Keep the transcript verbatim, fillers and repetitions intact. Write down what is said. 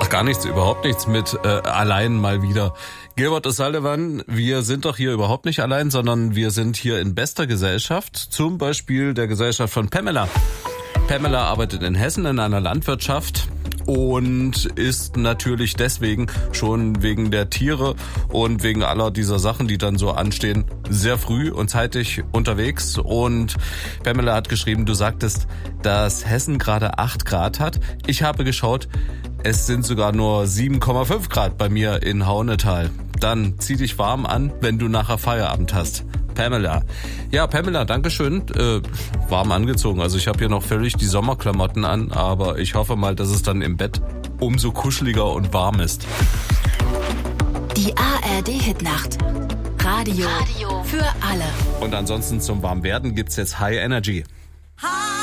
Ach, gar nichts, überhaupt nichts mit äh, allein mal wieder. Gilbert O'Sullivan, wir sind doch hier überhaupt nicht allein, sondern wir sind hier in bester Gesellschaft, zum Beispiel der Gesellschaft von Pamela. Pamela arbeitet in Hessen in einer Landwirtschaft und ist natürlich deswegen schon wegen der Tiere und wegen aller dieser Sachen, die dann so anstehen, sehr früh und zeitig unterwegs. Und Pamela hat geschrieben, du sagtest, dass Hessen gerade acht Grad hat. Ich habe geschaut, es sind sogar nur sieben Komma fünf Grad bei mir in Haunetal. Dann zieh dich warm an, wenn du nachher Feierabend hast. Pamela. Ja, Pamela, dankeschön. Äh, warm angezogen. Also ich habe hier noch völlig die Sommerklamotten an, aber ich hoffe mal, dass es dann im Bett umso kuscheliger und warm ist. Die A R D-Hitnacht. Radio, Radio für alle. Und ansonsten zum Warmwerden gibt's jetzt High Energy. Hi.